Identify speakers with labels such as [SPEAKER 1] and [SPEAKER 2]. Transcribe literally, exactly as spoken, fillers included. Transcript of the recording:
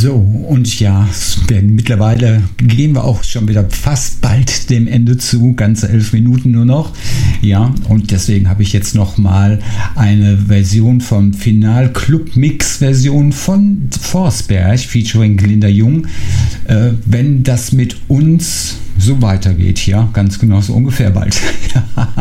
[SPEAKER 1] So, und ja, mittlerweile gehen wir auch schon wieder fast bald dem Ende zu, ganze elf Minuten nur noch. Ja, und deswegen habe ich jetzt nochmal eine Version vom Final Club Mix Version von Forsberg featuring Glinda Jung. Äh, wenn das mit uns so weitergeht, ja, ganz genau, so ungefähr bald.